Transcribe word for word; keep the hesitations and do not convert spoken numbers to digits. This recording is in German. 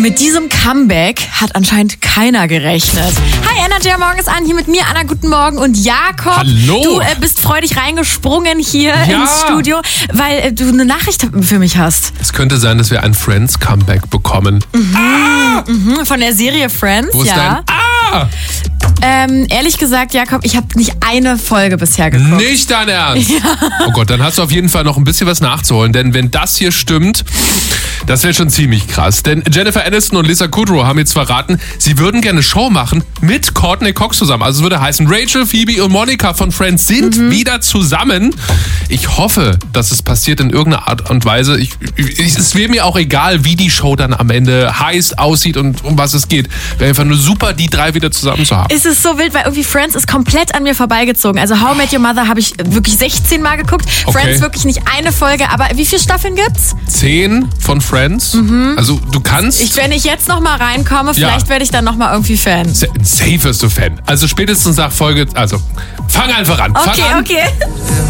Mit diesem Comeback hat anscheinend keiner gerechnet. Hi, Energy Morgen ist an, hier mit mir, Anna, guten Morgen. Und Jakob, Hallo. du äh, bist freudig reingesprungen hier Ja. ins Studio, weil äh, du eine Nachricht für mich hast. Es könnte sein, dass wir ein Friends-Comeback bekommen. Mhm, Ah! mhm, von der Serie Friends, Wo ist ja. dein Ah! Ähm, ehrlich gesagt, Jakob, ich habe nicht eine Folge bisher geguckt. Nicht dein Ernst? Ja. Oh Gott, dann hast du auf jeden Fall noch ein bisschen was nachzuholen, denn wenn das hier stimmt, das wäre schon ziemlich krass. Denn Jennifer Aniston und Lisa Kudrow haben jetzt verraten, sie würden gerne eine Show machen mit Courtney Cox zusammen. Also es würde heißen, Rachel, Phoebe und Monica von Friends sind mhm. wieder zusammen. Ich hoffe, dass es passiert in irgendeiner Art und Weise. Ich, ich, es wäre mir auch egal, wie die Show dann am Ende heißt, aussieht und um was es geht. Wäre einfach nur super, die drei wieder zusammen zu haben. Es ist so wild, weil irgendwie Friends ist komplett an mir vorbeigezogen. Also How I Met Your Mother habe ich wirklich sechzehn Mal geguckt. Okay. Friends wirklich nicht eine Folge, aber wie viele Staffeln gibt's? Zehn von Friends. Mhm. Also du kannst... Ich, wenn ich jetzt noch mal reinkomme, vielleicht ja. werde ich dann noch mal irgendwie Fan. Safe wirst du Fan. Also spätestens nach Folge... Also fang einfach an. Okay, fang an. okay.